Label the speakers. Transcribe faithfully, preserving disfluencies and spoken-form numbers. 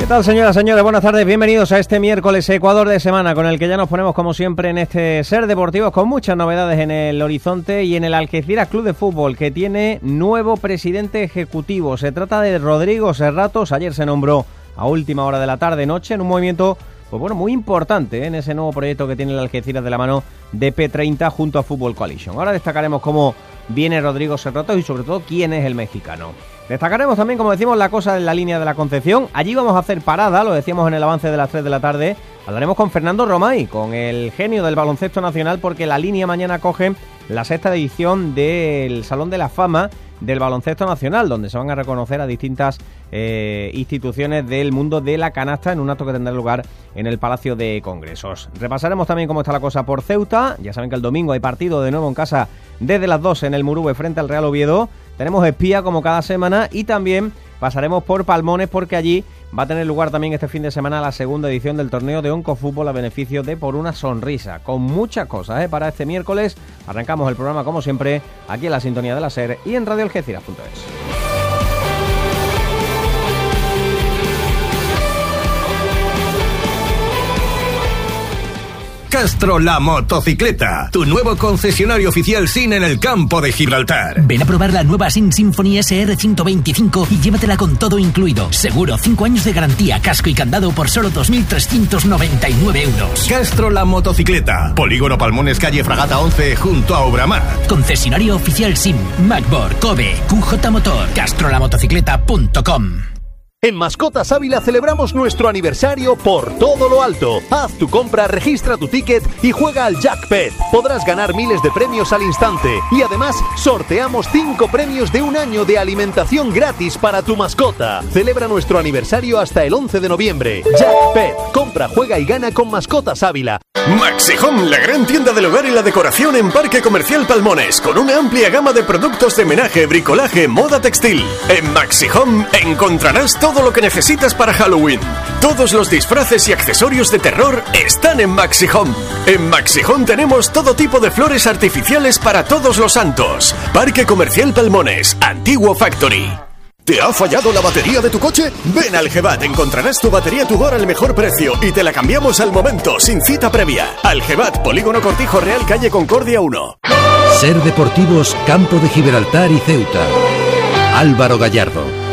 Speaker 1: ¿Qué tal, señoras, señores? Buenas tardes, bienvenidos a este miércoles Ecuador de semana, con el que ya nos ponemos como siempre en este Ser Deportivos, con muchas novedades en el horizonte y en el Algeciras Club de Fútbol, que tiene nuevo presidente ejecutivo. Se trata de Rodrigo Serratos. Ayer se nombró a última hora de la tarde-noche en un movimiento, pues bueno, muy importante, ¿eh? en ese nuevo proyecto que tiene el Algeciras de la mano de P treinta junto a Fútbol Coalition. Ahora destacaremos cómo viene Rodrigo Serratos y sobre todo quién es el mexicano. Destacaremos también, como decimos, la cosa en la línea de la Concepción. Allí vamos a hacer parada, lo decíamos en el avance de las tres de la tarde. Hablaremos con Fernando Romay, con el genio del baloncesto nacional, porque la línea mañana coge la sexta edición del Salón de la Fama del baloncesto nacional, donde se van a reconocer a distintas eh, instituciones del mundo de la canasta en un acto que tendrá lugar en el Palacio de Congresos. Repasaremos también cómo está la cosa por Ceuta. Ya saben que el domingo hay partido de nuevo en casa desde las doce en el Murube frente al Real Oviedo. Tenemos espía como cada semana y también pasaremos por Palmones, porque allí va a tener lugar también este fin de semana la segunda edición del torneo de Oncofútbol a beneficio de Por una Sonrisa, con muchas cosas ¿eh? para este miércoles. Arrancamos el programa como siempre aquí en la sintonía de la SER y en radio algeciras punto es.
Speaker 2: Castro La Motocicleta, tu nuevo concesionario oficial S I N en el campo de Gibraltar.
Speaker 3: Ven a probar la nueva S I N Symphony S R ciento veinticinco y llévatela con todo incluido. Seguro, cinco años de garantía, casco y candado por solo dos mil trescientos noventa y nueve euros.
Speaker 2: Castro La Motocicleta, Polígono Palmones, calle Fragata once, junto a Obramat.
Speaker 3: Concesionario oficial S I N, Macbor, Kobe, Q J Motor, castro la motocicleta punto com.
Speaker 4: En Mascotas Ávila celebramos nuestro aniversario por todo lo alto. Haz tu compra, registra tu ticket y juega al Jackpet. Podrás ganar miles de premios al instante. Y además, sorteamos cinco premios de un año de alimentación gratis para tu mascota. Celebra nuestro aniversario hasta el once de noviembre. Jackpet. Compra, juega y gana con Mascotas Ávila.
Speaker 5: Maxi Home, la gran tienda del hogar y la decoración en Parque Comercial Palmones, con una amplia gama de productos de menaje, bricolaje, moda textil. En Maxi Home encontrarás todo lo que necesitas para Halloween. Todos los disfraces y accesorios de terror están en Maxi Home. En Maxi Home tenemos todo tipo de flores artificiales para todos los santos. Parque Comercial Palmones, Antiguo Factory. ¿Te ha fallado la batería de tu coche? Ven al Gebat, encontrarás tu batería Tudor al mejor precio y te la cambiamos al momento, sin cita previa. Al Gebat, Polígono Cortijo Real, calle Concordia uno.
Speaker 6: Ser Deportivos, Campo de Gibraltar y Ceuta. Álvaro Gallardo.